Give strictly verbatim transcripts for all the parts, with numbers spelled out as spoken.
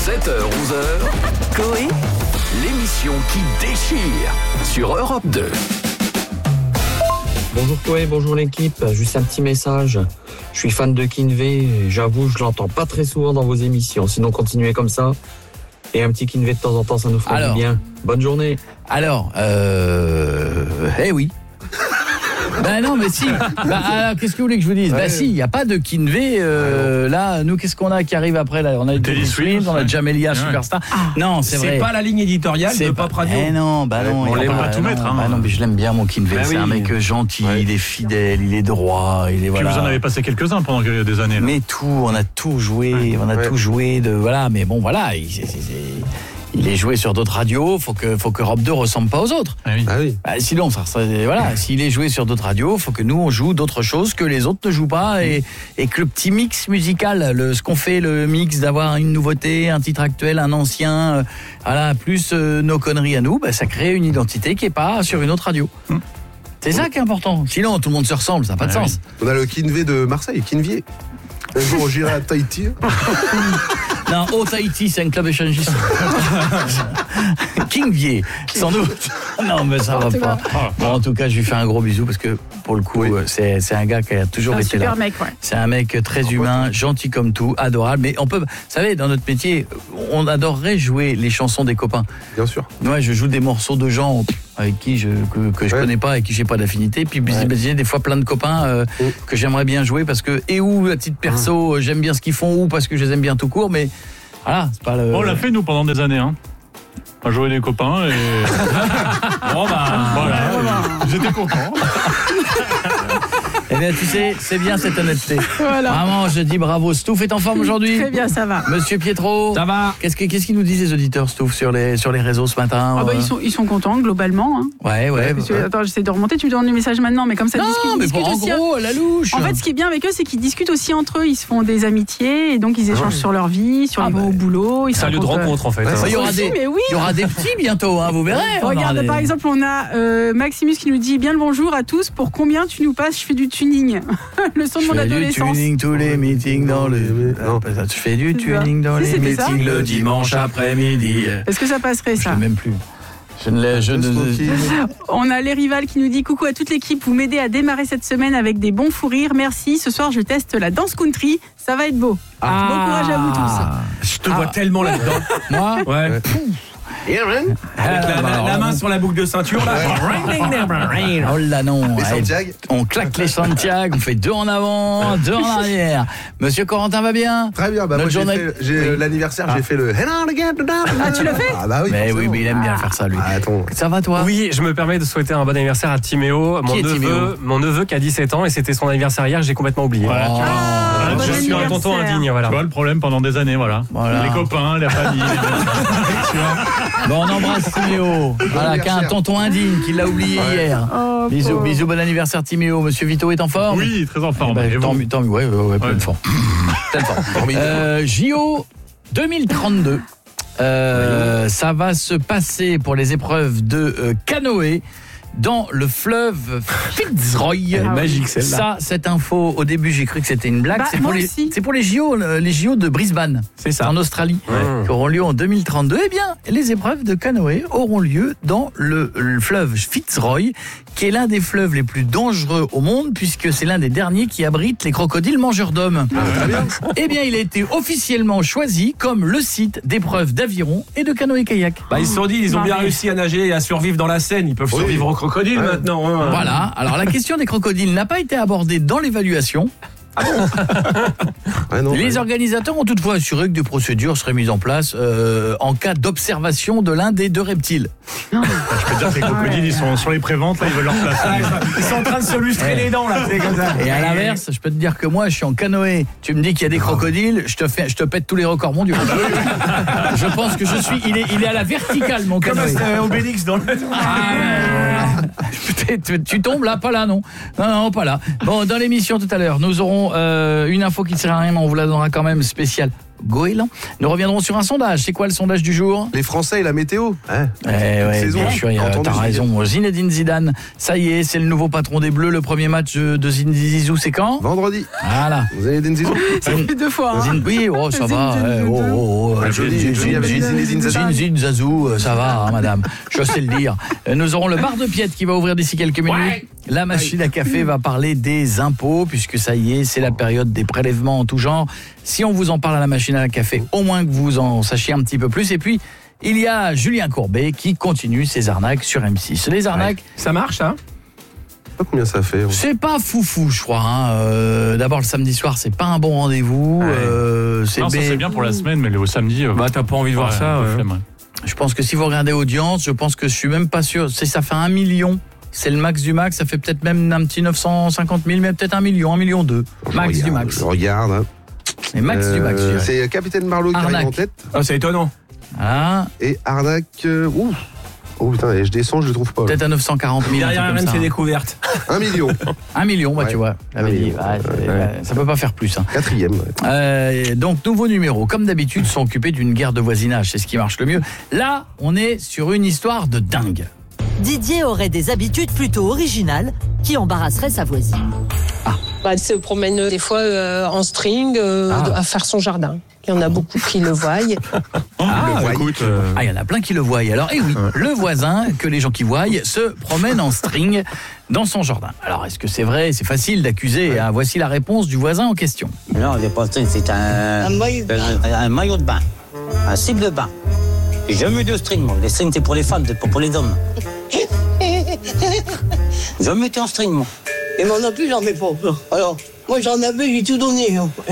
sept heures onze heures, Coé, l'émission qui déchire sur Europe deux. Bonjour Coé, bonjour l'équipe, juste un petit message. Je suis fan de Kinvey, j'avoue, je l'entends pas très souvent dans vos émissions, sinon continuez comme ça. Et un petit Kinvey de temps en temps, ça nous fera alors, du bien. Bonne journée. Alors, euh... eh oui. Ben non, mais si. Bah, alors, qu'est-ce que vous voulez que je vous dise? Ouais. Bah si, il n'y a pas de Kinvey. Euh, ouais. Là, nous, qu'est-ce qu'on a qui arrive après là? On a Teddy Swims, on a Jamelia, ouais. Superstar. Ah, non, c'est, c'est vrai. C'est pas la ligne éditoriale c'est de Pop Radio. Eh non, bah non. On l'aime pas tout mettre. Hein. Bah non, mais je l'aime bien, mon Kinvey. Bah, c'est oui. un mec gentil, ouais. il est fidèle, il est droit, il est voilà. Puis vous en avez passé quelques-uns pendant des années. Là. Mais tout, on a tout joué, ouais. on a ouais. tout joué de voilà. Mais bon, voilà, il, c'est, c'est, c'est... il est joué sur d'autres radios, faut que faut que Europe deux ressemble pas aux autres. Ah oui. Ah oui. Bah, sinon ça, ça voilà, s'il est joué sur d'autres radios, faut que nous on joue d'autres choses que les autres ne jouent pas et et que le petit mix musical, le ce qu'on fait le mix d'avoir une nouveauté, un titre actuel, un ancien, euh, voilà, plus euh, nos conneries à nous, bah, ça crée une identité qui est pas sur une autre radio. Hum. C'est ça qui est important. Sinon tout le monde se ressemble, ça n'a pas de ah sens. Oui. On a le Kinvey de Marseille, Kinvier. Un jour j'irai à Tahiti. Non, au Tahiti, c'est un club échangiste. Kinvier, sans doute. Non, mais ça va pas. Bon, en tout cas, je lui fais un gros bisou parce que pour le coup, oui. c'est, c'est un gars qui a toujours un été super là. Mec, ouais. C'est un mec très oh, humain, ouais. gentil comme tout, adorable. Mais on peut, vous savez, dans notre métier, on adorerait jouer les chansons des copains. Bien sûr. Moi, je joue des morceaux de gens avec qui je que, que je ouais. connais pas, avec qui j'ai pas d'affinité. Puis vous ouais. imaginez des fois plein de copains euh, oh. que j'aimerais bien jouer parce que et ou à titre perso, mmh. j'aime bien ce qu'ils font ou parce que je les aime bien tout court, mais voilà, c'est pas le. On l'a fait nous pendant des années, hein. On jouait des copains et bon bah voilà, j'étais content. Eh bien, tu sais, c'est bien cette honnêteté. Voilà. Vraiment, je dis bravo. Stouff est en forme aujourd'hui? Très bien, ça va. Monsieur Pietro? Ça va. Qu'est-ce, que, qu'est-ce qu'ils nous disent les auditeurs, Stouff, sur les, sur les réseaux ce matin? Ah bah, ils, sont, ils sont contents, globalement. Hein. Ouais, ouais. Parce que, ouais. Attends, j'essaie de remonter, tu me donnes les messages maintenant, mais comme ça, non, discute, mais discute pour aussi. En gros, à la louche. En fait, ce qui est bien avec eux, c'est qu'ils discutent aussi entre eux. Ils se font des amitiés, et donc ils échangent ah, sur leur vie, sur ah, les bah, au boulot. Ils c'est un lieu de rencontre, en fait. Ouais, il y aura des, oui. il y aura des petits bientôt, hein, vous verrez. Regarde, par exemple, on a euh, Maximus qui nous dit bien le bonjour à tous. Pour combien tu nous passes? Je fais du tuning. Le son de mon adolescence. Je fais du tuning tous les meetings dans le... Non, tu fais du tuning dans les meetings le dimanche après-midi. Est-ce que ça passerait, ça? Je ne sais même plus. Je ne l'ai... Je ne... On a les rivales qui nous dit coucou à toute l'équipe. Vous m'aidez à démarrer cette semaine avec des bons fous rires. Merci. Ce soir, je teste la danse country. Ça va être beau. Ah. Bon courage à vous tous. Je te ah. vois tellement là-dedans. Moi? Ouais. ouais. Yeah, avec la, la, la main sur la boucle de ceinture là. Oh là non. Les Santiago. On claque les Santiago, on fait deux en avant, deux en arrière. Monsieur Corentin va bien? Très bien, bah moi j'ai, fait, j'ai oui. l'anniversaire, ah. j'ai fait le... Ah, tu l'as fait? Ah bah oui. Mais oui, mais il aime bien faire ça lui. Ah, attends. Ça va toi? Oui, je me permets de souhaiter un bon anniversaire à Timéo, mon neveu, Timéo mon neveu qui a dix-sept ans et c'était son anniversaire hier, j'ai complètement oublié. Voilà. Oh. Ah, je suis un tonton indigne, voilà. Tu vois le problème pendant des années, voilà. voilà. Les copains, la famille. Bon, on embrasse Timéo. Voilà, qui a un tonton indigne qui l'a oublié ouais. hier. Oh, bisous, pauvre. bisous, bon anniversaire Timéo. Monsieur Vito est en forme? Oui, très en forme. Eh ben, tant mieux, tant mieux, ouais, ouais, ouais, pleine ouais. forme. pleine forme. Euh, J O deux mille trente-deux. Euh, oui. Ça va se passer pour les épreuves de euh, canoë dans le fleuve Fitzroy. Ah, magique celle-là. Ça, cette info, au début j'ai cru que c'était une blague. Bah, c'est, pour les, c'est pour les J O, les J O de Brisbane. C'est ça. En Australie. Ouais. Qui auront lieu en deux mille trente-deux. Eh bien, les épreuves de canoë auront lieu dans le, le fleuve Fitzroy, qui est l'un des fleuves les plus dangereux au monde, puisque c'est l'un des derniers qui abrite les crocodiles mangeurs d'hommes. Ah, eh bien, il a été officiellement choisi comme le site d'épreuves d'aviron et de canoë-kayak. Bah, ils se sont dit, ils ont bien réussi à nager et à survivre dans la Seine. Ils peuvent oui. survivre aux crocodiles ouais. maintenant. Hein. Voilà. Alors, la question des crocodiles n'a pas été abordée dans l'évaluation. Ah bon ouais, non, Les ouais. organisateurs ont toutefois assuré que des procédures seraient mises en place euh, en cas d'observation de l'un des deux reptiles. Non. Je peux dire que les crocodiles, ils sont sur les préventes, là, ils veulent leur place. Ah, ils sont en train de se lustrer ouais. les dents, là. C'est comme ça. Et à l'inverse, je peux te dire que moi, je suis en canoë. Tu me dis qu'il y a des crocodiles, je te fais, je te pète tous les records mondiaux. Je pense que je suis, il est, il est à la verticale, mon canoë. Comme un Obélix dans le. Ah, tu, tu tombes là, pas là, non. Non, non, pas là. Bon, dans l'émission tout à l'heure, nous aurons euh, une info qui ne sert à rien, mais on vous la donnera quand même spéciale Goéland. Nous reviendrons sur un sondage. C'est quoi le sondage du jour? Les Français et la météo. Hein eh ouais, saison, bien sûr, t'as raison. Zinedine Zidane, ça y est, c'est le nouveau patron des Bleus. Le premier match de Zinedine Zizou, c'est quand? Vendredi. Voilà. Zinedine Zizou. Ça fait deux fois. Hein. Zin... Oui, oh, ça va. Eh, oh, oh, oh. Zinedine Zazou, ça va, hein, madame. Je sais le dire. Nous aurons le bar de Piette qui va ouvrir d'ici quelques minutes. Ouais. La machine à café va parler des impôts, puisque ça y est, c'est la période des prélèvements en tout genre. Si on vous en parle à la machine à café, au moins que vous en sachiez un petit peu plus. Et puis, il y a Julien Courbet qui continue ses arnaques sur M six. Les arnaques, ouais. Ça marche, hein? Je sais pas combien ça fait. Ouais. C'est pas foufou, je crois. Hein. Euh, d'abord, le samedi soir, c'est pas un bon rendez-vous. Ouais. Euh, c'est non, ça, c'est bien pour la semaine, mais le samedi... Euh, bah, t'as pas envie de ouais, voir ça. Ouais. Flemme, ouais. Je pense que si vous regardez audience, je pense que je suis même pas sûr. C'est, ça fait un million. C'est le max du max. Ça fait peut-être même un petit neuf cent cinquante mille, mais peut-être un million, un million deux. Max regarde, du max. Je regarde. Hein. Mais max euh, du max. C'est Capitaine Marlowe qui arrive en tête. Oh, c'est étonnant. Ah. Et arnaque... Euh, ouh. Oh putain, et je descends, je le trouve pas. Peut-être à neuf cent quarante mille. Derrière même ses découvertes. Un million. Un million, bah ouais. tu vois. Un million. Ouais, ouais. Ça peut pas faire plus. Hein. Quatrième. Ouais. Euh, donc, nouveau numéro. Comme d'habitude, sont occupés d'une guerre de voisinage. C'est ce qui marche le mieux. Là, on est sur une histoire de dingue. Didier aurait des habitudes plutôt originales qui embarrasseraient sa voisine. Ah. Bah, elle se promène des fois euh, en string euh, ah. à faire son jardin. Il y en a beaucoup qui le voient. Ah, écoute, euh... ah, il y en a plein qui le voient. Alors, eh oui, le voisin, que les gens qui voient, se promène en string dans son jardin. Alors, est-ce que c'est vrai? C'est facile d'accuser. Hein. Voici la réponse du voisin en question. Non, c'est pas string, c'est un, un, maillot un, un maillot de bain, un slip de bain. J'ai jamais eu de string, moi. Les strings, c'est pour les femmes, c'est pas pour les hommes. Je me mettais en string, moi. Et moi non plus, j'en mets pas. Alors, moi j'en avais, j'ai tout donné. Hein. On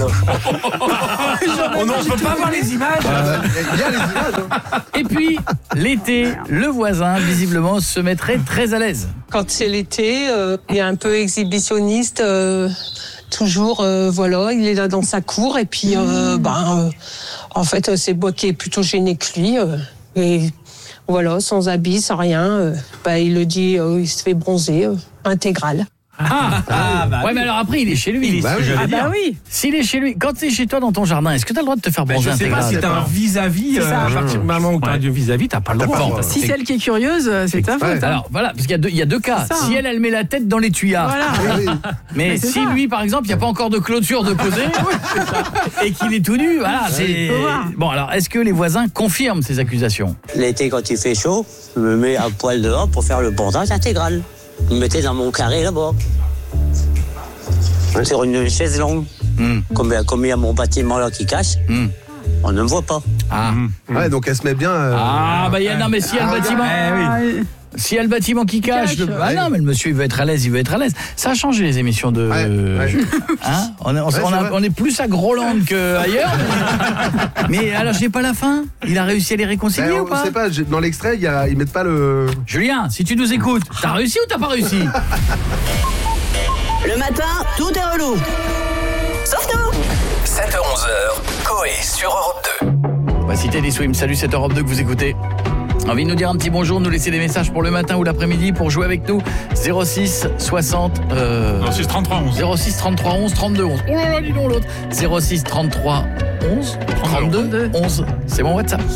ne peut pas voir les images. Euh, il y a les images. Hein. Et puis, l'été, le voisin, visiblement, se mettrait très à l'aise. Quand c'est l'été, euh, il est un peu exhibitionniste. Euh, toujours, euh, voilà, il est là dans sa cour. Et puis, euh, ben, euh, en fait, c'est moi qui est plutôt gêné que lui. Euh, et voilà, sans habit, sans rien. Euh, ben, il le dit, euh, il se fait bronzer, euh, intégral. Ah, ah bah ouais, oui. Mais alors après, il est chez lui. Il est, bah oui, ah bah oui. S'il est chez lui, quand c'est chez toi dans ton jardin, est-ce que tu as le droit de te faire bronzer intégral? Je sais pas si t'as un vis-à-vis. Euh, à partir du moment où t'as un vis-à-vis, t'as pas le droit. Bon, si c'est elle qui est curieuse, c'est ta faute. Ouais. Alors voilà, parce qu'il y a deux, il y a deux cas. Ça, si elle, elle met la tête dans les tuyas. Voilà. Oui. Mais, mais si ça. Lui, par exemple, il n'y a pas encore de clôture de poser et qu'il est tout nu, voilà. C'est... Bon, alors, est-ce que les voisins confirment ces accusations? L'été, quand il fait chaud, je me mets à poil dehors pour faire le bordage intégral. Je me mettais dans mon carré là-bas. Sur une chaise longue, mm. comme, comme il y a mon bâtiment là qui cache, mm. on ne me voit pas. Ah. Mm. Ouais, donc elle se met bien. Euh... Ah, bah, y a, non, mais si y a le bâtiment. Eh, oui. S'il y a le bâtiment qui cache, cache le... ah ouais. Non, mais le monsieur il veut être à l'aise, il veut être à l'aise. Ça a changé les émissions de. Ouais, ouais. Hein on, est, on, ouais, on, a, on est plus à Groland qu'ailleurs. Mais... mais alors j'ai pas la fin. Il a réussi à les réconcilier ouais, ou pas? Je sais pas. Dans l'extrait, y a, ils mettent pas le. Julien, si tu nous écoutes, t'as réussi ou t'as pas réussi? Le matin, tout est relou. Sauf nous. sept heures onze heures, Coé sur Europe deux. Voici Teddy Swim, salut, c'est Europe deux que vous écoutez. Envie de nous dire un petit bonjour, nous laisser des messages pour le matin ou l'après-midi pour jouer avec nous. zéro six soixante euh... zéro six trente-trois onze zéro six trente-trois onze trente-deux onze. Oh là là, dis donc l'autre. zéro six trente-trois onze trente-deux onze. C'est mon WhatsApp.